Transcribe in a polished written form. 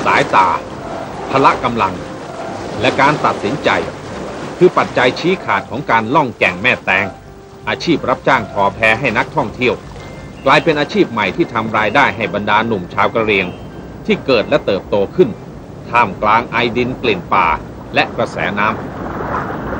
สายตาพละกำลังและการตัดสินใจคือปัจจัยชี้ขาดของการล่องแก่งแม่แตงอาชีพรับจ้างทอแพให้นักท่องเที่ยวกลายเป็นอาชีพใหม่ที่ทำรายได้ให้บรรดาหนุ่มชาวกะเหรี่ยงที่เกิดและเติบโตขึ้นท่ามกลางไอดินกลิ่นป่าและกระแสน้ำ